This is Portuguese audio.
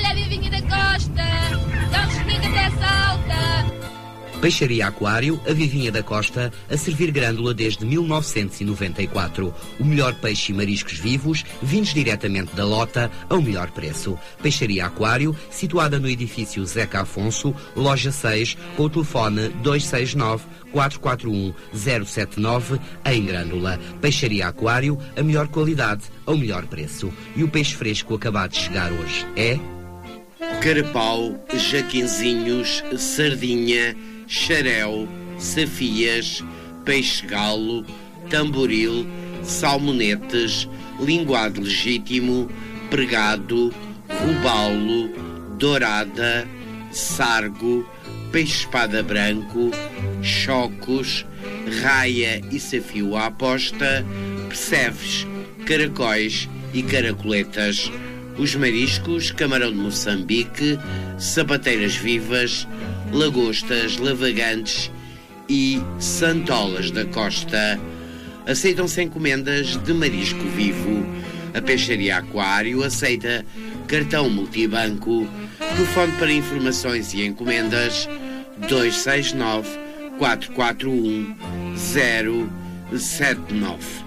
Olha a Vivinha da Costa, dá um churrinho até salta. Peixaria Aquário, a Vivinha da Costa, a servir grândola desde 1994. O melhor peixe e mariscos vivos, vindos diretamente da lota, ao melhor preço. Peixaria Aquário, situada no edifício Zeca Afonso, loja 6, com o telefone 269-441-079, em Grândola. Peixaria Aquário, a melhor qualidade, ao melhor preço. E o peixe fresco acabado de chegar hoje é... carapau, jaquinzinhos, sardinha, xaréu, safias, peixe-galo, tamboril, salmonetes, linguado legítimo, pregado, robalo, dourada, sargo, peixe-espada branco, chocos, raia e safio à aposta, percebes, caracóis e caracoletas. Os mariscos, camarão de Moçambique, sapateiras vivas, lagostas, lavagantes e santolas da costa. Aceitam-se encomendas de marisco vivo. A Peixaria Aquário aceita cartão multibanco. Telefone para informações e encomendas 269 441 079.